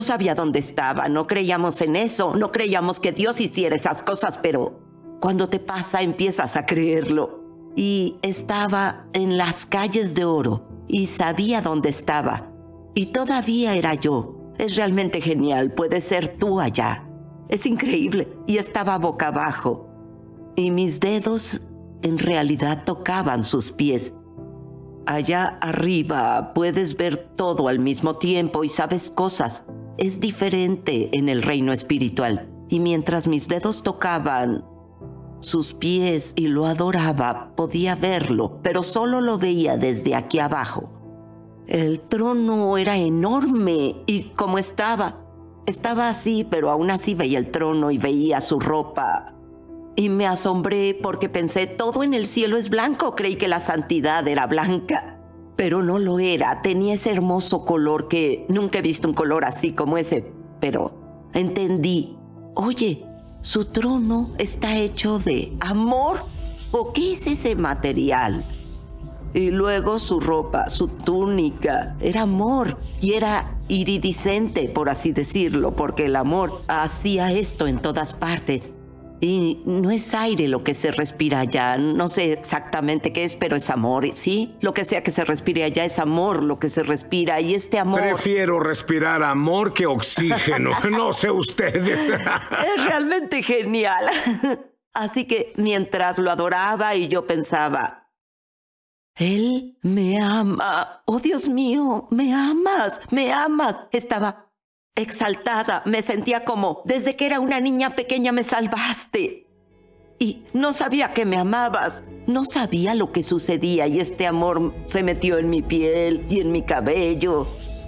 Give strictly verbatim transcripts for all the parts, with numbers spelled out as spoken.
sabía dónde estaba, no creíamos en eso, no creíamos que Dios hiciera esas cosas, pero cuando te pasa empiezas a creerlo. Y estaba en las calles de oro y sabía dónde estaba. Y todavía era yo. Es realmente genial, puedes ser tú allá. Es increíble. Y estaba boca abajo. Y mis dedos en realidad tocaban sus pies. Allá arriba puedes ver todo al mismo tiempo y sabes cosas. Es diferente en el reino espiritual. Y mientras mis dedos tocaban sus pies y lo adoraba, podía verlo, pero solo lo veía desde aquí abajo. El trono era enorme y como estaba, estaba así, pero aún así veía el trono y veía su ropa. Y me asombré porque pensé, todo en el cielo es blanco. Creí que la santidad era blanca, pero no lo era. Tenía ese hermoso color que nunca he visto un color así como ese. Pero entendí, oye, su trono está hecho de amor. ¿O qué es ese material? Y luego su ropa, su túnica, era amor. Y era iridiscente, por así decirlo, porque el amor hacía esto en todas partes. Y no es aire lo que se respira allá, no sé exactamente qué es, pero es amor, ¿sí? Lo que sea que se respire allá es amor, lo que se respira, y este amor... Prefiero respirar amor que oxígeno, no sé ustedes. Es realmente genial. Así que mientras lo adoraba y yo pensaba, él me ama, oh Dios mío, me amas, me amas. Estaba exaltada, me sentía como, desde que era una niña pequeña me salvaste. Y no sabía que me amabas, no sabía lo que sucedía y este amor se metió en mi piel y en mi cabello.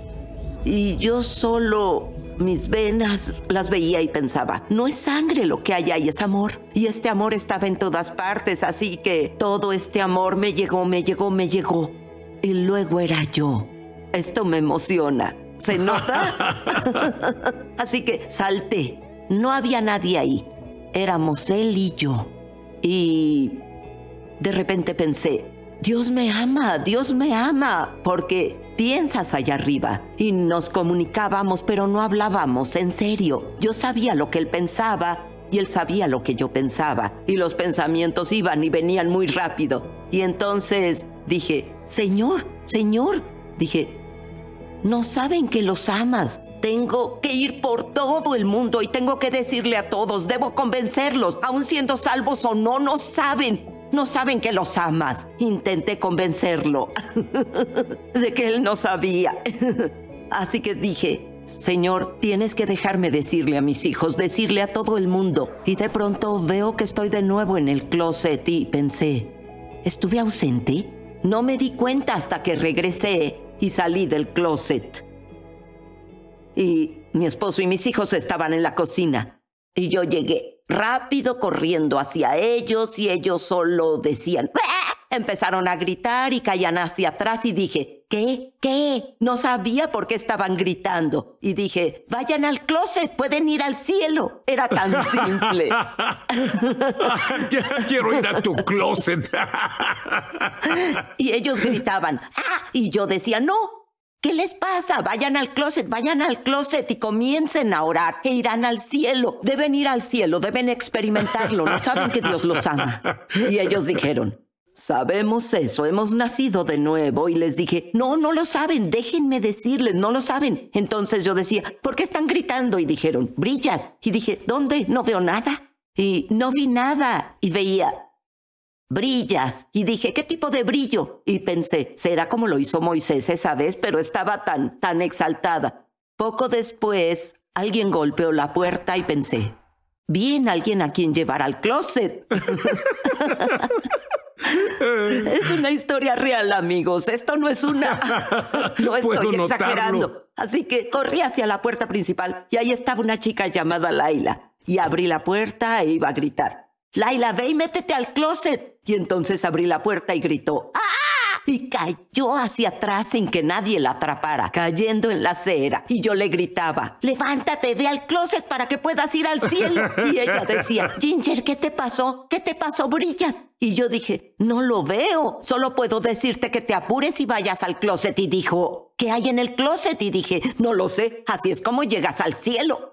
Y yo solo, mis venas las veía y pensaba, no es sangre lo que hay ahí, es amor. Y este amor estaba en todas partes, así que todo este amor me llegó, me llegó, me llegó. Y luego era yo. Esto me emociona. ¿Se nota? Así que salté. No había nadie ahí. Éramos él y yo. Y de repente pensé, Dios me ama, Dios me ama. Porque piensas allá arriba. Y nos comunicábamos, pero no hablábamos, en serio. Yo sabía lo que él pensaba y él sabía lo que yo pensaba. Y los pensamientos iban y venían muy rápido. Y entonces dije, Señor, Señor, dije, no saben que los amas. Tengo que ir por todo el mundo y tengo que decirle a todos, debo convencerlos, aun siendo salvos o no, no saben. No saben que los amas. Intenté convencerlo de que él no sabía. Así que dije, Señor, tienes que dejarme decirle a mis hijos, decirle a todo el mundo. Y de pronto veo que estoy de nuevo en el closet y pensé, ¿estuve ausente? No me di cuenta hasta que regresé y salí del closet. Y mi esposo y mis hijos estaban en la cocina. Y yo llegué rápido corriendo hacia ellos y ellos solo decían ¡ah! Empezaron a gritar y caían hacia atrás y dije, ¿qué? ¿Qué? No sabía por qué estaban gritando. Y dije, vayan al closet, pueden ir al cielo. Era tan simple. Quiero ir a tu closet. Y ellos gritaban, ¡ah! Y yo decía, no. ¿Qué les pasa? Vayan al closet, vayan al closet y comiencen a orar e irán al cielo. Deben ir al cielo, deben experimentarlo. No saben que Dios los ama. Y ellos dijeron, sabemos eso, hemos nacido de nuevo. Y les dije, no, no lo saben, déjenme decirles, no lo saben. Entonces yo decía, ¿por qué están gritando? Y dijeron, brillas. Y dije, ¿dónde? No veo nada. Y no vi nada. Y veía, brillas. Y dije, ¿qué tipo de brillo? Y pensé, será como lo hizo Moisés esa vez, pero estaba tan, tan exaltada. Poco después, alguien golpeó la puerta y pensé, bien, alguien a quien llevar al closet. Es una historia real, amigos. Esto no es una... No estoy exagerando. Así que corrí hacia la puerta principal y ahí estaba una chica llamada Laila. Y abrí la puerta e iba a gritar, Laila, ve y métete al closet. Y entonces abrí la puerta y gritó, ¡ah! Y cayó hacia atrás sin que nadie la atrapara, cayendo en la acera. Y yo le gritaba, levántate, ve al closet para que puedas ir al cielo. Y ella decía, Ginger, ¿qué te pasó? ¿Qué te pasó, brillas? Y yo dije, no lo veo, solo puedo decirte que te apures y vayas al closet. Y dijo, ¿qué hay en el closet? Y dije, no lo sé, así es como llegas al cielo.